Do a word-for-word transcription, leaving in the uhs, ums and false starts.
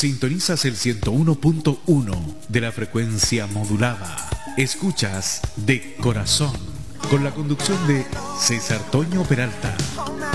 Sintonizas el ciento uno punto uno de la frecuencia modulada. Escuchas De Corazón, con la conducción de César Toño Peralta.